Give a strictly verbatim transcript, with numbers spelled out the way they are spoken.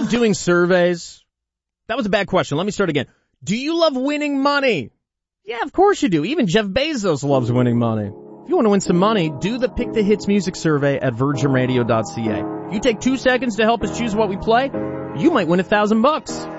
love doing surveys? That was a bad question. Let me start again. Do you love winning money? Yeah, of course you do. Even Jeff Bezos loves winning money. If you want to win some money, do the Pick the Hits music survey at virgin radio dot c a. You take two seconds to help us choose what we play, you might win a thousand bucks.